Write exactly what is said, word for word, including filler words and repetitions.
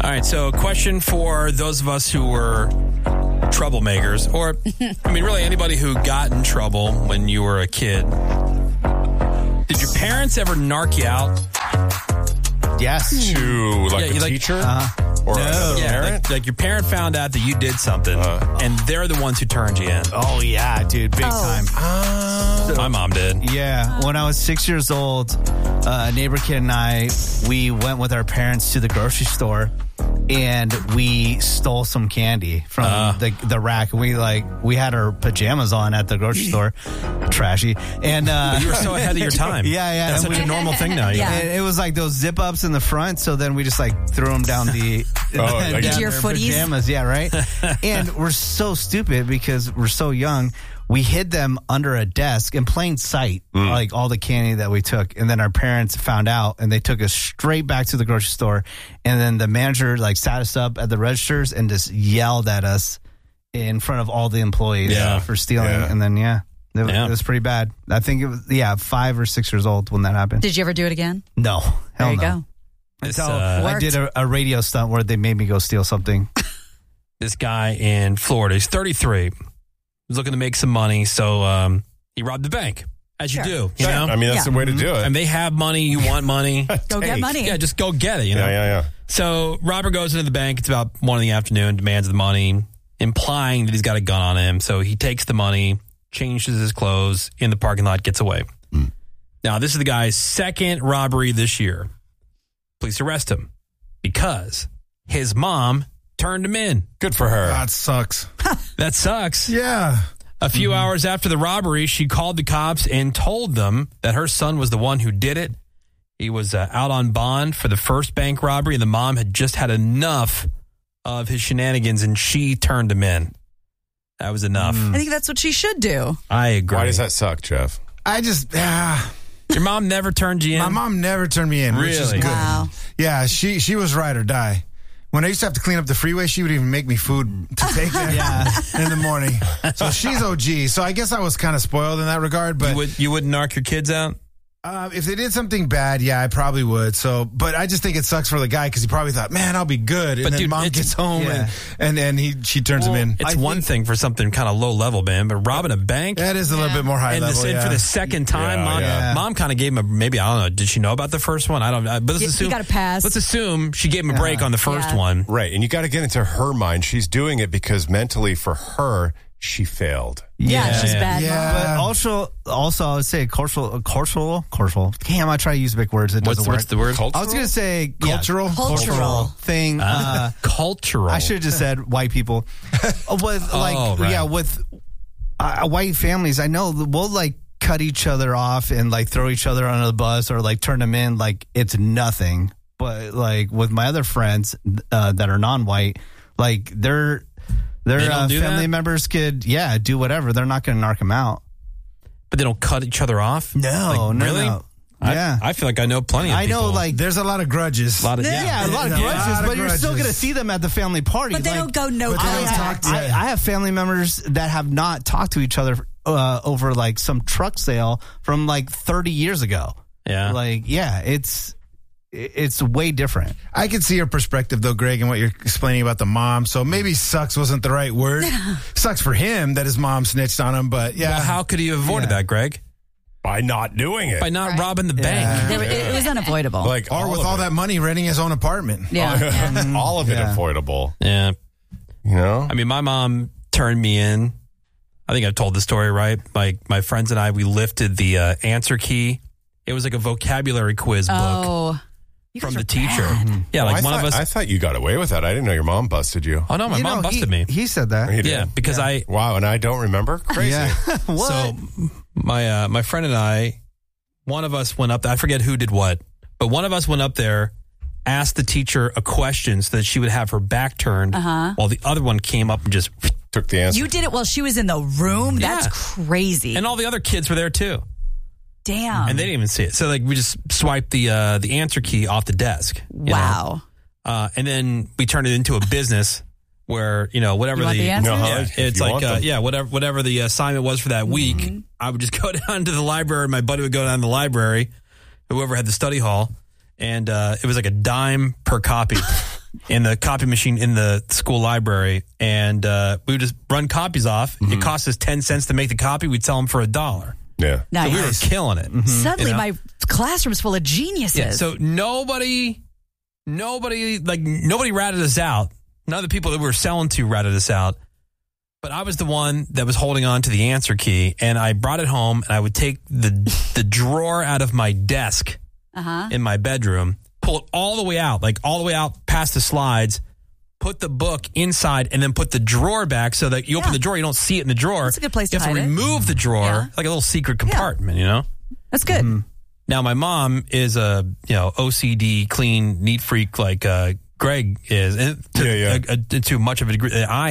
All right, so a question for those of us who were troublemakers, or, I mean, really anybody who got in trouble when you were a kid. Did your parents ever narc you out? Yes. To like Yeah, a like- teacher? Uh-huh. Or No. another Yeah, parent? like, like your parent found out that you did something, Uh. and they're the ones who turned you in. Oh, yeah, dude. Big time. My mom did. Yeah. When I was six years old, uh, a neighbor kid and I, we went with our parents to the grocery store. And we stole some candy from Uh. the the rack. We like we had our pajamas on at the grocery store, trashy. And uh, But you were so ahead of your time. Yeah, yeah. That's and such we- a normal thing now. Yeah. And it was like those zip ups in the front. So then we just like threw them down the Oh, like- down Into your their footies? pajamas. Yeah, right. And we're so stupid because we're so young. We hid them under a desk in plain sight, like all the candy that we took. And then our parents found out and they took us straight back to the grocery store. And then the manager like sat us up at the registers and just yelled at us in front of all the employees Yeah. for stealing. Yeah. And then, yeah, it, Yeah. it was pretty bad. I think it was, yeah, five or six years old when that happened. Did you ever do it again? No. Hell There you no. go. This, Until uh, I did a, a radio stunt where they made me go steal something. this guy in Florida, he's thirty-three. He's looking to make some money, so um, he robbed the bank, as you Sure. do. You know? I mean, that's Yeah. the way to do it. And they have money, you want money. Go get Take. money. Yeah, just go get it, you know? Yeah, yeah, yeah. So Robert goes into the bank. It's about one in the afternoon, demands the money, implying that he's got a gun on him. So he takes the money, changes his clothes in the parking lot, gets away. Now, this is the guy's second robbery this year. Police arrest him because his mom turned him in. Good for her. That sucks. That sucks. Yeah. A few hours after the robbery, she called the cops and told them that her son was the one who did it. He was uh, out on bond for the first bank robbery, and the mom had just had enough of his shenanigans, and she turned him in. That was enough. I think that's what she should do. I agree. Why does that suck, Jeff? I just, ah, Your mom never turned you in? my mom never turned me in, which is Really? good. Wow. Yeah, she she was ride or die. When I used to have to clean up the freeway, she would even make me food to take there in the morning. So she's O G. So I guess I was kind of spoiled in that regard. But You, would, you wouldn't knock your kids out? uh, if they did something bad, yeah, I probably would. So, but I just think it sucks for the guy because he probably thought, man, I'll be good. And But then dude, mom it's- gets home yeah. and, and and he she turns him in. It's I one think- thing for something kind of low level, man, but robbing a bank? That is a little Yeah. bit more high and, level. the, and yeah. for the second time, Yeah, mom, yeah. mom kind of gave him a, maybe, I don't know, did she know about the first one? I don't know. But let's You- you assume, gotta pass. Let's assume she gave him a break on the first Yeah. one. Right. And you got to get into her mind. She's doing it because mentally for her, she failed. Yeah, Yeah, she's yeah. bad. Yeah. Mom. But also, also, I would say cultural, cultural, cultural. Damn, I try to use big words. It doesn't What's, work. what's the word? Cultural? I was gonna say yeah, Cultural? Cultural. thing. Uh, Cultural. I should have just said white people. Uh, with like, Oh, right. yeah, with uh, white families, I know we'll like cut each other off and like throw each other under the bus or like turn them in like it's nothing. But like with my other friends uh, that are non-white, like they're their They don't uh, do family that? members could yeah do whatever. They're not going to narc them out. But they don't cut each other off? No, Like, no, really? no. I, Yeah. I feel like I know plenty of I know, people. like There's a lot of grudges. a lot of, yeah, yeah. a lot of Yeah. grudges, A lot of but you're still grudges. going to see them at the family party. But they Like, don't go no But they don't contact. talk to- I, I have family members that have not talked to each other uh, over like some truck sale from like thirty years ago. Yeah. Like, yeah, it's it's way different. I can see your perspective, though, Greg, and what you're explaining about the mom. So maybe sucks wasn't the right word. Sucks for him that his mom snitched on him, but yeah. Well, how could he have avoided Yeah. that, Greg? By not doing it. By not Right. robbing the bank. There- it, it was unavoidable. like or with of all it. that money renting his own apartment. yeah. yeah. all of it Yeah. avoidable. Yeah. You know? I mean, my mom turned me in. I think I've told the story, right? Like my friends and I, we lifted the uh, answer key. It was like a vocabulary quiz book Oh. You guys from are the teacher. bad. Yeah, Oh, like I one thought, of us. I thought you got away with that. I didn't know your mom busted you. oh no, my You mom know, busted he, me. He said that. He did. Yeah, because I. Wow, and I don't remember? Crazy. Yeah. what? So my uh, my friend and I, one of us went up. I forget who did what, but one of us went up there, asked the teacher a question so that she would have her back turned, Uh-huh. while the other one came up and just. Took the answer. You did it while she was in the room? That's Yeah. crazy. And all the other kids were there too, Damn. and they didn't even see it. So like we just swiped the uh, the answer key off the desk. you know? wow. Uh, and then we turned it into a business where, you know, whatever You want the answers? No, yeah, if it's you like, want uh, them. yeah, whatever, whatever the assignment was for that week, Mm-hmm. I would just go down to the library. My buddy would go down to the library, whoever had the study hall, and uh, it was like a dime per copy. in the copy machine in the school library, and uh, we would just run copies off. Mm-hmm. It cost us ten cents to make the copy. We'd sell them for a dollar. Yeah. Nice. So we were killing it. Mm-hmm. Suddenly, you know? my classroom's full of geniuses. Yeah, so nobody, nobody, like, nobody ratted us out. None of the people that we were selling to ratted us out. But I was the one that was holding on to the answer key, and I brought it home, and I would take the the drawer out of my desk uh-huh. in my bedroom, pull it all the way out, like all the way out past the slides, put the book inside, and then put the drawer back so that you open yeah. the drawer, you don't see it in the drawer. That's a good place you to have hide to it. remove the drawer, yeah. like a little secret compartment, yeah. you know? That's good. Mm-hmm. Now, my mom is a, you know, O C D, clean, neat freak like uh, Greg is, and to, yeah, yeah. A, a, to much of a degree. I